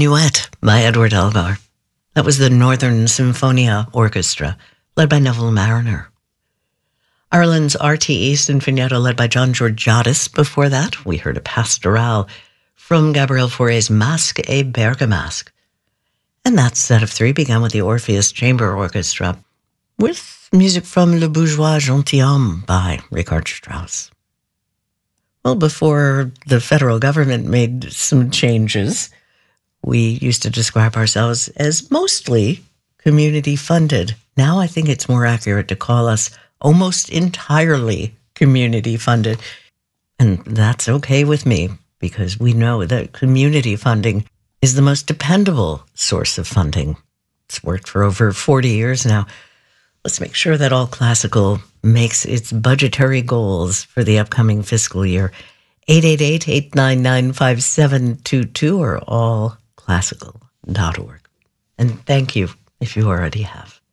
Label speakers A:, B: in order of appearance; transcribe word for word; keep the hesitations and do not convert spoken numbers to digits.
A: Minuet by Edward Elgar. That was the Northern Symphonia Orchestra, led by Neville Mariner. Ireland's R T E Sinfonietta, led by John Georgiadis. Before that, we heard a pastorale from Gabriel Fauré's Masque et Bergamasque. And that set of three began with the Orpheus Chamber Orchestra, with music from Le Bourgeois Gentilhomme by Richard Strauss. Well, before the federal government made some changes, we used to describe ourselves as mostly community-funded. Now I think it's more accurate to call us almost entirely community-funded. And that's okay with me, because we know that community funding is the most dependable source of funding. It's worked for over forty years now. Let's make sure that All Classical makes its budgetary goals for the upcoming fiscal year. eight eight eight, eight nine nine, five seven two two or all classical dot org. And thank you if you already have.